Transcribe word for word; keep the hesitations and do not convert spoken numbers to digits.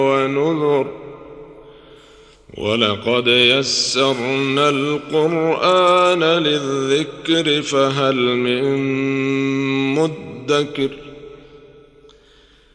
ونذر ولقد يسرنا القرآن للذكر فهل من مدكر